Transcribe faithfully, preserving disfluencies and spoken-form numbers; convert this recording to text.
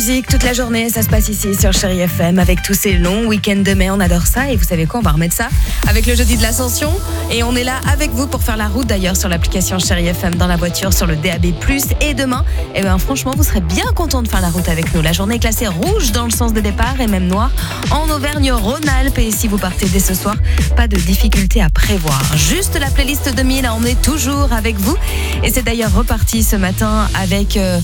musique toute la journée, ça se passe ici sur Chérie F M avec tous ces longs week-ends de mai, on adore ça. Et vous savez quoi, on va remettre ça avec le jeudi de l'Ascension. Et on est là avec vous pour faire la route d'ailleurs sur l'application Chérie F M, dans la voiture, sur le D A B plus. Et demain, eh ben, franchement, vous serez bien content de faire la route avec nous. La journée est classée rouge dans le sens de départ et même noire en Auvergne-Rhône-Alpes. Et si vous partez dès ce soir, pas de difficulté à prévoir. Juste la playlist deux mille à emmener toujours avec vous. Et c'est d'ailleurs reparti ce matin avec euh,